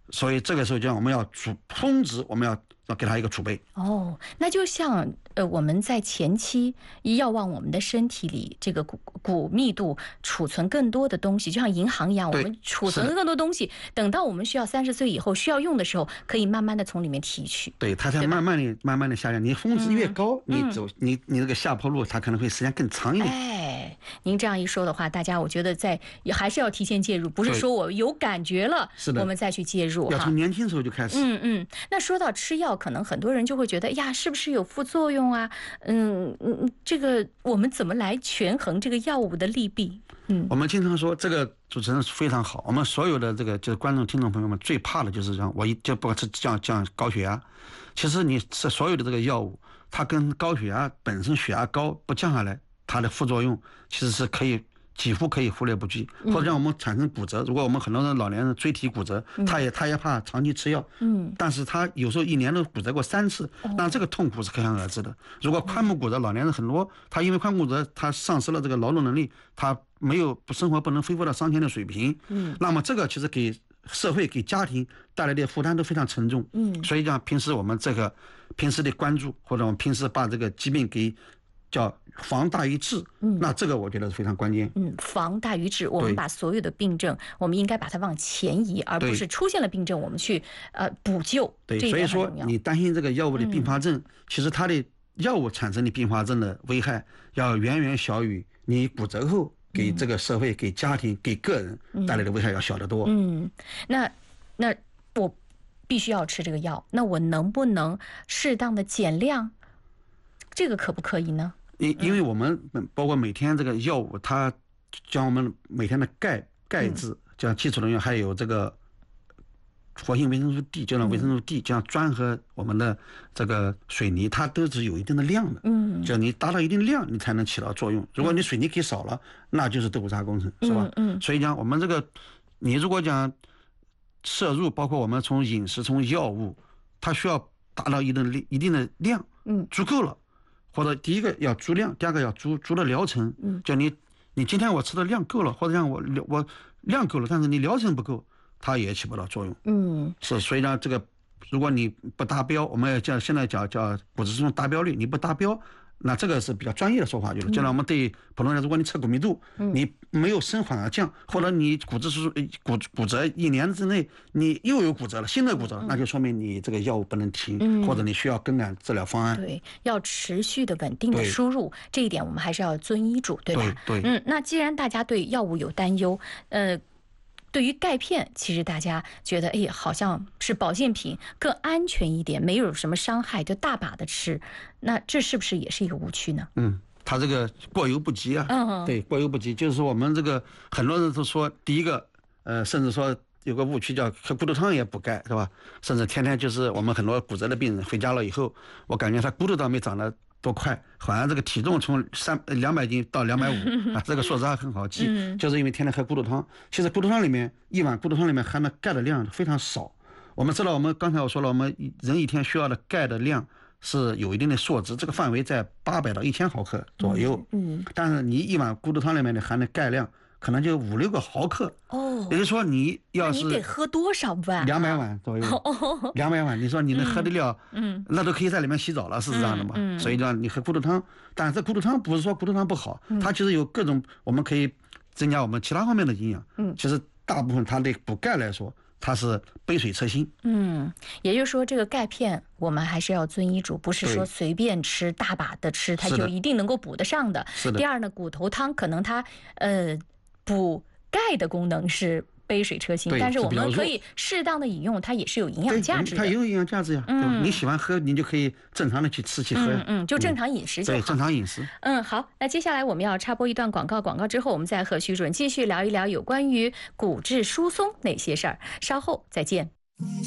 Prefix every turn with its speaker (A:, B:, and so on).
A: 所以这个时候我们要峰值，我们要给他一个储备。
B: 那就像我们在前期要往我们的身体里这个骨密度储存更多的东西，就像银行一样，我们储存更多东西，等到我们需要30岁以后需要用的时候，可以慢慢的从里面提取。
A: 对，它才慢慢的下降。你峰值越高，你这个下坡路它可能会时间更长一点。
B: 您这样一说的话，大家我觉得还是要提前介入，不是说我有感觉了，我们再去介入，
A: 要从年轻时候就开始。
B: 那说到吃药，可能很多人就会觉得呀，是不是有副作用啊？这个我们怎么来权衡这个药物的利弊？
A: 我们经常说这个主持人非常好，我们所有的这个就是观众听众朋友们最怕的就是让就不管是降高血压，其实你是所有的这个药物，它跟高血压本身血压高不降下来，它的副作用其实是几乎可以忽略不计，或者让我们产生骨折。如果我们很多人老年人椎体骨折，他也怕长期吃药，但是他有时候1年都骨折过3次，那这个痛苦是可想而知的。如果髋部骨折，老年人很多，他因为髋部骨折，他丧失了这个劳动能力，他生活不能恢复到当前的水平，那么这个其实给社会给家庭带来的负担都非常沉重。所以讲平时我们平时的关注，或者我们平时把这个疾病给叫防大于治，那这个我觉得是非常关键。
B: 防大于治，我们把所有的病症，我们应该把它往前移，而不是出现了病症我们去补救。
A: 对，所以说你担心这个药物的并发症，其实它的药物产生的并发症的危害要远远小于你骨折后给这个社会、给家庭、给个人带来的危害要小得多。
B: 那我必须要吃这个药，那我能不能适当的减量？这个可不可以呢？
A: 因为我们包括每天这个药物，它将我们每天的钙质，像基础能源，还有这个活性维生素 D， 就像维生素 D， 像砖和我们的这个水泥，它都是有一定的量的。就你达到一定量，你才能起到作用。如果你水泥给少了，那就是豆腐渣工程，是吧？所以讲我们这个，你如果讲摄入，包括我们从饮食、从药物，它需要达到一定的量，足够了。或者第一个要足量，第二个要足的疗程。就你今天我吃的量够了，或者让我量够了，但是你疗程不够，它也起不到作用。所以呢，这个如果你不达标，我们现在叫骨质疏松达标率，你不达标，那这个是比较专业的说法，就让我们对普通人，如果你测骨密度，你没有升缓而降，或者你骨折1年之内你又有骨折了，新的骨折，那就说明你这个药物不能停，或者你需要更改治疗方案。
B: 对，要持续的稳定的输入，这一点我们还是要遵医嘱，对吧？
A: 对。
B: 那既然大家对药物有担忧，对于钙片，其实大家觉得，好像是保健品更安全一点，没有什么伤害，就大把的吃。那这是不是也是一个误区呢？
A: 它这个过犹不及啊。对，过犹不及，就是说我们这个很多人都说，第一个，甚至说有个误区叫喝骨头汤也补钙，是吧？甚至天天就是我们很多骨折的病人回家了以后，我感觉他骨头倒没长得多快，好像这个体重从200斤到250啊，这个数字还很好记，就是因为天天喝骨头汤。其实骨头汤里面一碗骨头汤里面含的钙的量非常少。我们知道，刚才我说了，我们人一天需要的钙的量是有一定的数值，这个范围在800到1000毫克左右。但是你一碗骨头汤里面的含的钙量可能就5-6个毫克。也就是说你要是
B: 你得喝多少碗
A: ？200碗左右。200碗，你说你能喝得了？那都可以在里面洗澡了，是这样的嘛？所以呢，你喝骨头汤，但是这骨头汤不是说骨头汤不好，它其实有各种我们可以增加我们其他方面的营养。其实大部分它对补钙来说，它是杯水车薪。
B: 也就是说，这个钙片我们还是要遵医嘱，不是说随便吃大把的吃，它就一定能够补得上的。第二呢，骨头汤可能它补钙的功能是杯水车薪，但是我们可以适当的饮用，它也是有营养价值的。
A: 它也有营养价值呀。你喜欢喝，你就可以正常的去吃去喝。
B: 就正常饮食就好。
A: 对，正常饮食。
B: 好，那接下来我们要插播一段广告，广告之后我们再和徐主任继续聊一聊有关于骨质疏松那些事儿，稍后再见。